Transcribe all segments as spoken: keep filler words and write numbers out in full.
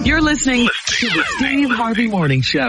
You're listening to the Steve Harvey Morning Show.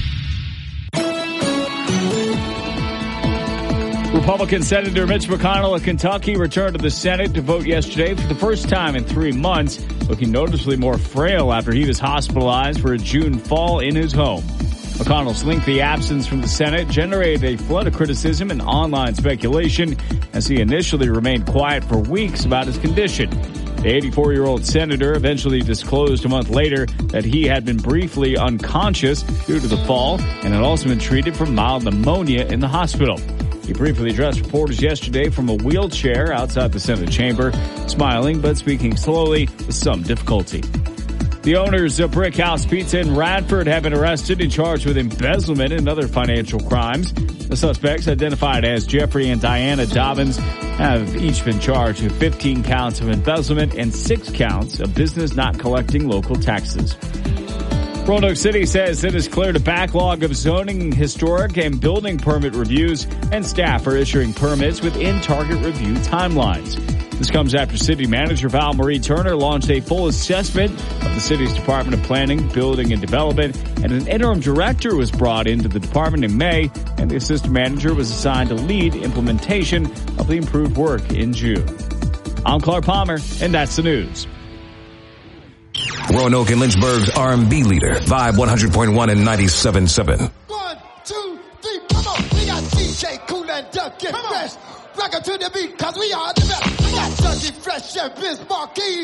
Republican Senator Mitch McConnell of Kentucky returned to the Senate to vote yesterday for the first time in three months, looking noticeably more frail after he was hospitalized for a June fall in his home. McConnell's lengthy absence from the Senate generated a flood of criticism and online speculation as he initially remained quiet for weeks about his condition. The eighty-four-year-old senator eventually disclosed a month later that he had been briefly unconscious due to the fall and had also been treated for mild pneumonia in the hospital. He briefly addressed reporters yesterday from a wheelchair outside the Senate chamber, smiling but speaking slowly with some difficulty. The owners of Brick House Pizza in Radford have been arrested and charged with embezzlement and other financial crimes. The suspects, identified as Jeffrey and Diana Dobbins, have each been charged with fifteen counts of embezzlement and six counts of business not collecting local taxes. Roanoke City says it has cleared a backlog of zoning, historic, and building permit reviews, and staff are issuing permits within target review timelines. This comes after City Manager Val Marie Turner launched a full assessment of the city's Department of Planning, Building, and Development, and an interim director was brought into the department in May, and the assistant manager was assigned to lead implementation of the improved work in June. I'm Clark Palmer, and that's the news. Roanoke and Lynchburg's R and B leader, Vibe one hundred point one and ninety-seven point seven. One, two, three, come on. We got D J Kool and Ducky Fresh. Rock it to the beat, cause we are the best. We got Ducky Fresh and Biz Marquis.